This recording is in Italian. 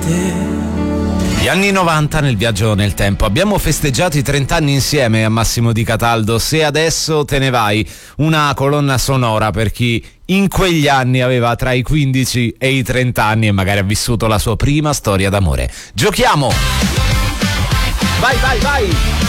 Gli anni 90 nel viaggio nel tempo. Abbiamo festeggiato i 30 anni insieme a Massimo Di Cataldo. Se adesso te ne vai, una colonna sonora per chi in quegli anni aveva tra i 15 e i 30 anni e magari ha vissuto la sua prima storia d'amore. Giochiamo! Vai, vai, vai!